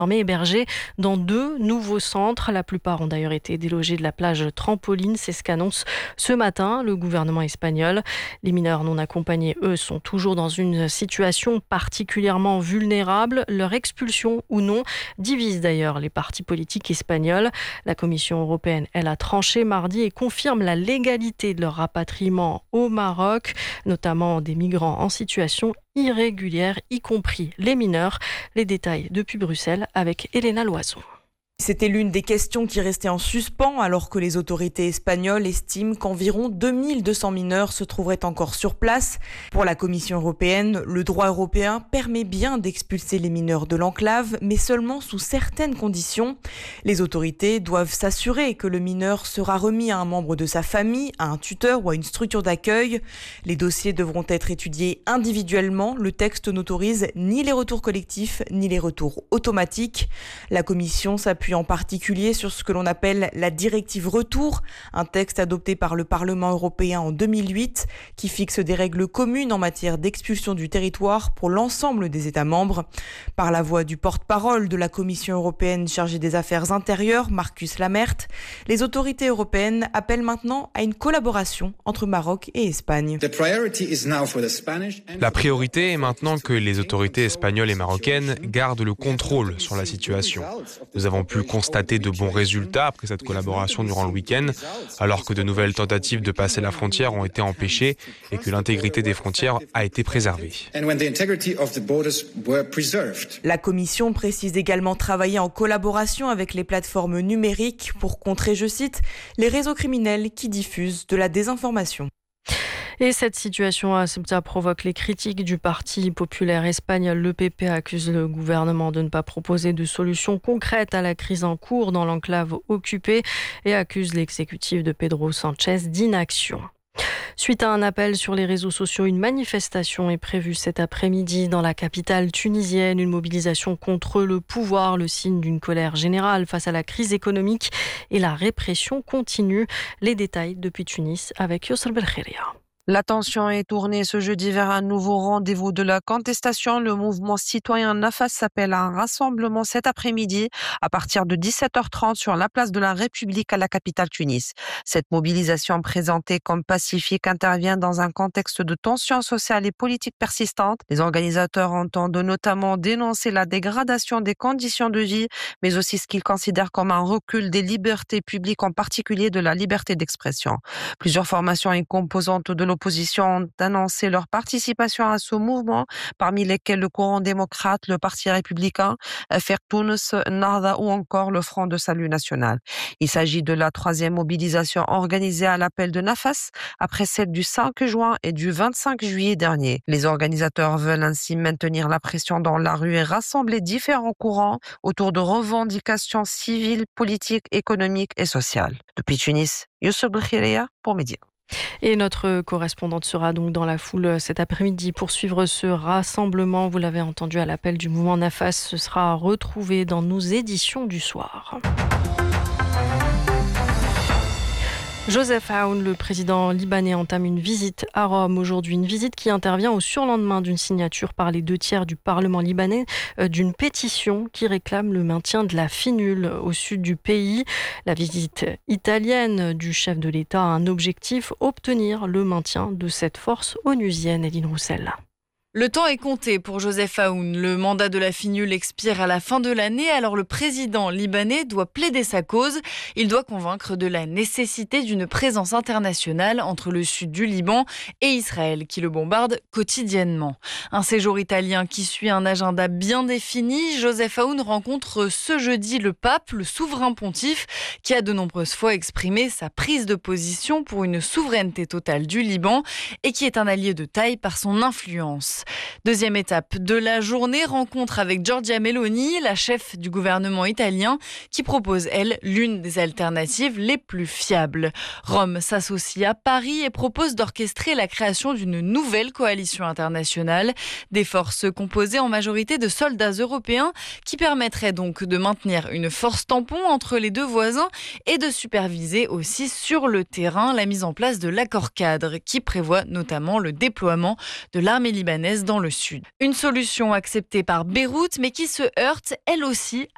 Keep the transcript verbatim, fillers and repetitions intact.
hébergés dans deux nouveaux centres. La plupart ont d'ailleurs été délogés de la plage Trampoline. C'est ce qu'annonce ce matin le gouvernement espagnol. Les mineurs non accompagnés, eux, sont toujours dans une situation particulièrement vulnérable. Leur expulsion ou non divise d'ailleurs les partis politiques espagnols. La Commission européenne, elle, a tranché mardi et confirme la légalité de leur rapatriement au Maroc, notamment des migrants en situation irrégulière, y compris les mineurs. Les détails depuis Bruxelles avec Elena Loison. C'était l'une des questions qui restait en suspens alors que les autorités espagnoles estiment qu'environ deux mille deux cents mineurs se trouveraient encore sur place. Pour la Commission européenne, le droit européen permet bien d'expulser les mineurs de l'enclave, mais seulement sous certaines conditions. Les autorités doivent s'assurer que le mineur sera remis à un membre de sa famille, à un tuteur ou à une structure d'accueil. Les dossiers devront être étudiés individuellement. Le texte n'autorise ni les retours collectifs ni les retours automatiques. La Commission s'appuie en particulier sur ce que l'on appelle la directive retour, un texte adopté par le Parlement européen en deux mille huit qui fixe des règles communes en matière d'expulsion du territoire pour l'ensemble des États membres. Par la voix du porte-parole de la Commission européenne chargée des affaires intérieures, Markus Lammert, les autorités européennes appellent maintenant à une collaboration entre Maroc et Espagne. La priorité est maintenant que les autorités espagnoles et marocaines gardent le contrôle sur la situation. Nous avons pu constater de bons résultats après cette collaboration durant le week-end, alors que de nouvelles tentatives de passer la frontière ont été empêchées et que l'intégrité des frontières a été préservée. La Commission précise également travailler en collaboration avec les plateformes numériques pour contrer, je cite, les réseaux criminels qui diffusent de la désinformation. Et cette situation ça provoque les critiques du Parti populaire espagnol. Le P P accuse le gouvernement de ne pas proposer de solution concrète à la crise en cours dans l'enclave occupée et accuse l'exécutif de Pedro Sánchez d'inaction. Suite à un appel sur les réseaux sociaux, une manifestation est prévue cet après-midi dans la capitale tunisienne. Une mobilisation contre le pouvoir, le signe d'une colère générale face à la crise économique et la répression continue. Les détails depuis Tunis avec Youssef Belkheria. L'attention est tournée ce jeudi vers un nouveau rendez-vous de la contestation. Le mouvement citoyen Nafas s'appelle à un rassemblement cet après-midi à partir de dix-sept heures trente sur la place de la République à la capitale Tunis. Cette mobilisation présentée comme pacifique intervient dans un contexte de tensions sociales et politiques persistantes. Les organisateurs entendent notamment dénoncer la dégradation des conditions de vie, mais aussi ce qu'ils considèrent comme un recul des libertés publiques, en particulier de la liberté d'expression. Plusieurs formations et composantes de l'opposition ont annoncé leur participation à ce mouvement, parmi lesquels le courant démocrate, le Parti républicain, Faire Tunis, Nahda ou encore le Front de salut national. Il s'agit de la troisième mobilisation organisée à l'appel de Nafas, après celle du cinq juin et du vingt-cinq juillet dernier. Les organisateurs veulent ainsi maintenir la pression dans la rue et rassembler différents courants autour de revendications civiles, politiques, économiques et sociales. Depuis Tunis, Youssef Belkheria pour Média. Et notre correspondante sera donc dans la foule cet après-midi pour suivre ce rassemblement. Vous l'avez entendu à l'appel du mouvement Nafas, ce sera retrouvé dans nos éditions du soir. Joseph Aoun, le président libanais, entame une visite à Rome aujourd'hui. Une visite qui intervient au surlendemain d'une signature par les deux tiers du Parlement libanais euh, d'une pétition qui réclame le maintien de la finule au sud du pays. La visite italienne du chef de l'État a un objectif, obtenir le maintien de cette force onusienne. Eline Roussel. Le temps est compté pour Joseph Aoun. Le mandat de la finule expire à la fin de l'année, alors le président libanais doit plaider sa cause. Il doit convaincre de la nécessité d'une présence internationale entre le sud du Liban et Israël, qui le bombarde quotidiennement. Un séjour italien qui suit un agenda bien défini. Joseph Aoun rencontre ce jeudi le pape, le souverain pontife, qui a de nombreuses fois exprimé sa prise de position pour une souveraineté totale du Liban et qui est un allié de taille par son influence. Deuxième étape de la journée, rencontre avec Giorgia Meloni, la chef du gouvernement italien, qui propose, elle, l'une des alternatives les plus fiables. Rome s'associe à Paris et propose d'orchestrer la création d'une nouvelle coalition internationale, des forces composées en majorité de soldats européens qui permettraient donc de maintenir une force tampon entre les deux voisins et de superviser aussi sur le terrain la mise en place de l'accord cadre qui prévoit notamment le déploiement de l'armée libanaise dans le sud. Une solution acceptée par Beyrouth mais qui se heurte elle aussi